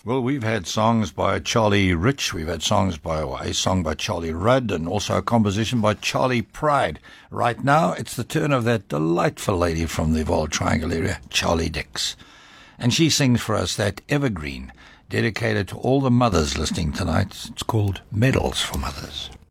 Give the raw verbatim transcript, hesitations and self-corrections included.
Well, we've had songs by Charlie Rich, we've had songs by a song by Charlie Rudd, and also a composition by Charlie Pride. Right now, it's the turn of that delightful lady from the Evolved Triangle area, Charlie Dix. And she sings for us that evergreen, dedicated to all the mothers listening tonight. It's called Medals for Mothers.